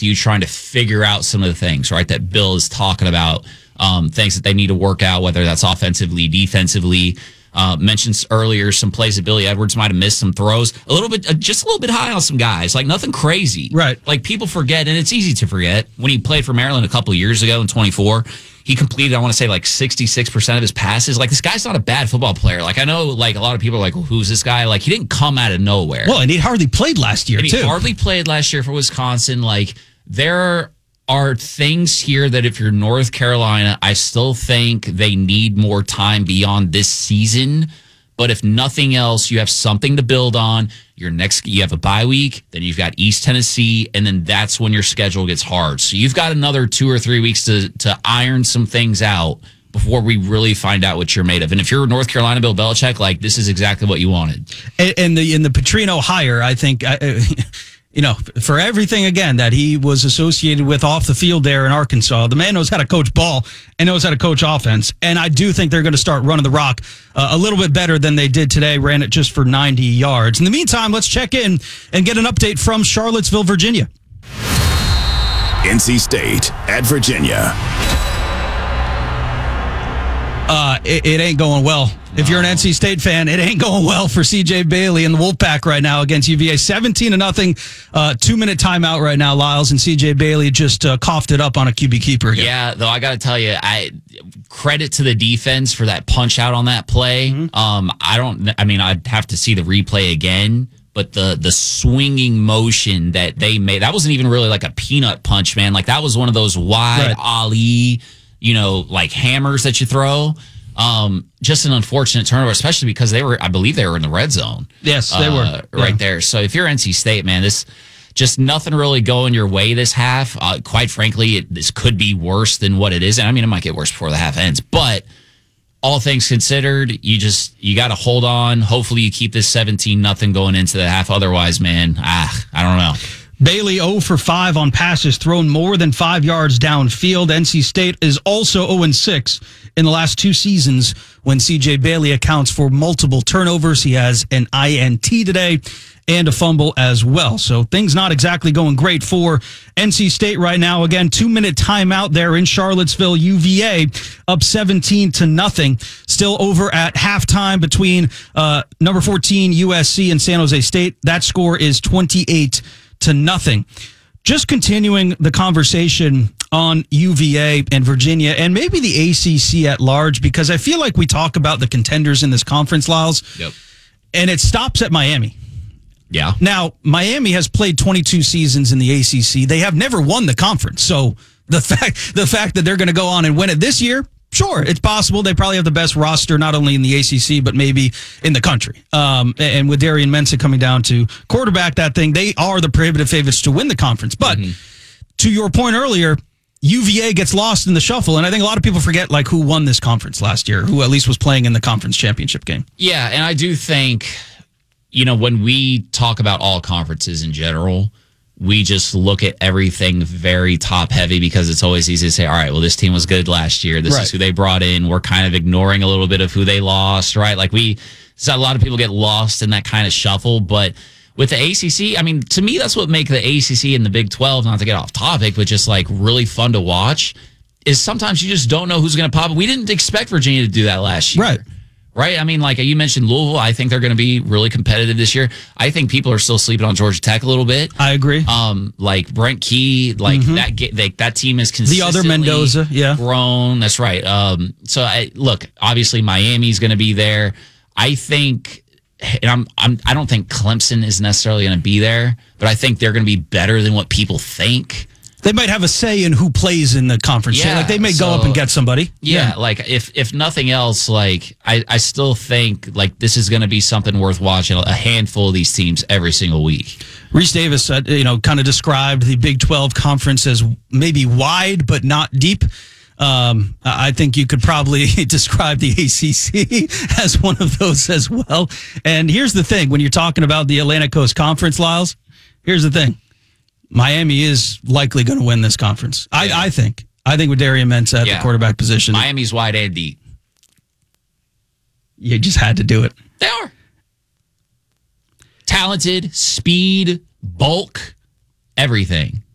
Matthew trying to figure out some of the things, right, that Bill is talking about, things that they need to work out, whether that's offensively, defensively. Mentions earlier some plays that Billy Edwards might have missed, some throws, just a little bit high on some guys, like nothing crazy. Right. Like people forget, and it's easy to forget, when he played for Maryland a couple of years ago in 24, he completed, I want to say, like 66% of his passes. Like, this guy's not a bad football player. Like, I know, like, a lot of people are like, well, who's this guy? Like, he didn't come out of nowhere. Well, and he hardly played last year, too. He hardly played last year for Wisconsin. Like, there are things here that if you're North Carolina, I still think they need more time beyond this season. But if nothing else, you have something to build on. You have a bye week, then you've got East Tennessee, and then that's when your schedule gets hard. So you've got another 2 or 3 weeks to iron some things out before we really find out what you're made of. And if you're North Carolina, Bill Belichick, like, this is exactly what you wanted. And in the Petrino hire, I think, for everything, again, that he was associated with off the field there in Arkansas, the man knows how to coach ball and knows how to coach offense. And I do think they're going to start running the rock a little bit better than they did today, ran it just for 90 yards. In the meantime, let's check in and get an update from Charlottesville, Virginia. NC State at Virginia. It ain't going well. No. If you're an NC State fan, it ain't going well for CJ Bailey and the Wolfpack right now against UVA. 17-0, 2-minute timeout right now, Lyles, and CJ Bailey just coughed it up on a QB keeper again. Yeah, though I got to tell you, credit to the defense for that punch out on that play. Mm-hmm. I'd have to see the replay again. But the swinging motion that they made, that wasn't even really like a peanut punch, man. Like, that was one of those wide Ali, like hammers that you throw. Just an unfortunate turnover, especially because I believe they were in the red zone. Yes, they were. Right there. So if you're NC State, man, this just nothing really going your way this half. Quite frankly, this could be worse than what it is. And it might get worse before the half ends. But all things considered, you got to hold on. Hopefully you keep this 17-0 going into the half. Otherwise, man, I don't know. Bailey 0 for 5 on passes thrown more than 5 yards downfield. NC State is also 0-6 in the last 2 seasons when CJ Bailey accounts for multiple turnovers. He has an INT today and a fumble as well. So things not exactly going great for NC State right now. Again, 2-minute timeout there in Charlottesville. UVA up 17-0. Still over at halftime between number 14 USC and San Jose State. That score is 28-0. Just continuing the conversation on UVA and Virginia and maybe the ACC at large, because I feel like we talk about the contenders in this conference, Lyles, and it stops at Miami. Yeah. Now, Miami has played 22 seasons in the ACC. They have never won the conference. So the fact that they're going to go on and win it this year, sure, it's possible. They probably have the best roster, not only in the ACC, but maybe in the country. And with Darian Mensah coming down to quarterback that thing, they are the prohibitive favorites to win the conference. But to your point earlier, UVA gets lost in the shuffle. And I think a lot of people forget who won this conference last year, who at least was playing in the conference championship game. Yeah, and I do think, when we talk about all conferences in general, we just look at everything very top heavy because it's always easy to say, all right, well, this team was good last year. This is who they brought in. We're kind of ignoring a little bit of who they lost, right? So a lot of people get lost in that kind of shuffle. But with the ACC, to me, that's what makes the ACC and the Big 12, not to get off topic, but just really fun to watch, is sometimes you just don't know who's going to pop up. We didn't expect Virginia to do that last year. Right? You mentioned Louisville. I think they're going to be really competitive this year. I think people are still sleeping on Georgia Tech a little bit. I agree. Brent Key, that team is consistently the other Mendoza, grown. That's right. Look, obviously Miami's going to be there. I think, and I don't think Clemson is necessarily going to be there, but I think they're going to be better than what people think. They might have a say in who plays in the conference. Yeah, they may go up and get somebody. Yeah, if nothing else, I still think this is going to be something worth watching. A handful of these teams every single week. Reese Davis, kind of described the Big 12 conference as maybe wide but not deep. I think you could probably describe the ACC as one of those as well. And here's the thing: when you're talking about the Atlantic Coast Conference, Lyles, here's the thing. Miami is likely going to win this conference. I think with Darian Mensah at the quarterback position. Miami's wide and deep. You just had to do it. They are. Talented, speed, bulk, everything.